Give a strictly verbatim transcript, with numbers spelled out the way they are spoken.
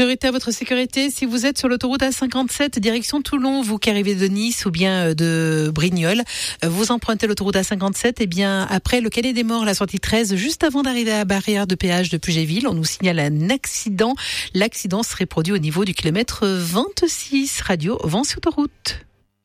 Priorité à votre sécurité, si vous êtes sur l'autoroute A cinquante-sept, direction Toulon, vous qui arrivez de Nice ou bien de Brignoles, vous empruntez l'autoroute A cinquante-sept, et bien après le Canet des Morts, la sortie treize, juste avant d'arriver à la barrière de péage de Puget-Ville, on nous signale un accident. L'accident serait produit au niveau du kilomètre vingt-six, radio Vence Autoroute.